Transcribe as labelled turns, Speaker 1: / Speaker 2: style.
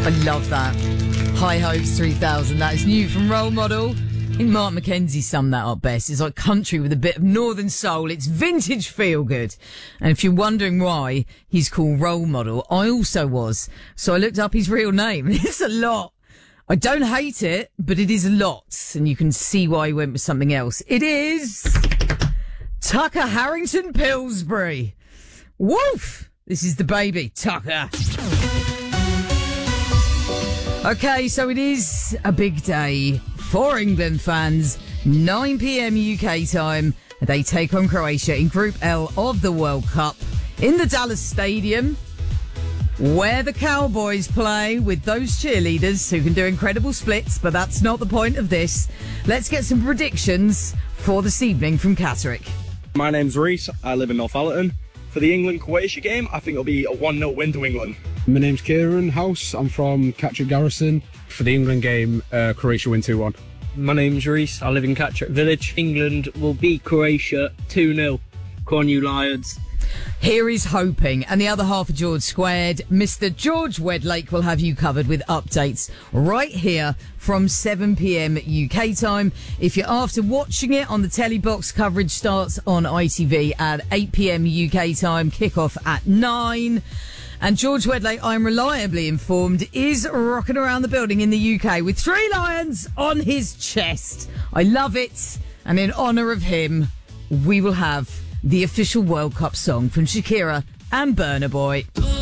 Speaker 1: I love that. High Hopes 3000. That is new from Role Model. I think Mark McKenzie summed that up best. It's like country with a bit of northern soul. It's vintage feel good. And if you're wondering why he's called Role Model, I also was. So I looked up his real name. It's a lot. I don't hate it, but it is a lot. And you can see why he went with something else. It is Tucker Harrington Pillsbury. Woof! This is the baby, Tucker. Okay, so it is a big day for England fans. 9 p.m. UK time. They take on Croatia in Group L of the World Cup in the Dallas Stadium, where the Cowboys play with those cheerleaders who can do incredible splits, but that's not the point of this. Let's get some predictions for this evening from Catterick.
Speaker 2: My name's Reese. I live in Northallerton. For the England-Croatia game, I think it'll be a 1-0 win to England.
Speaker 3: My name's Kieran House. I'm from Catterick Garrison. For the England game, Croatia win 2-1.
Speaker 4: My name's Reese. I live in Catterick Village. England will beat Croatia 2-0. Come on, you Lions.
Speaker 1: Here is hoping. And the other half of George Squared, Mr. George Wedlake, will have you covered with updates right here from 7 p.m. UK time. If you're after watching it on the telly box, coverage starts on ITV at 8 p.m. UK time, kickoff at 9. And George Wedlake, I'm reliably informed, is rocking around the building in the UK with 3 lions on his chest. I love it. And in honour of him, we will have the official World Cup song from Shakira and Burna Boy.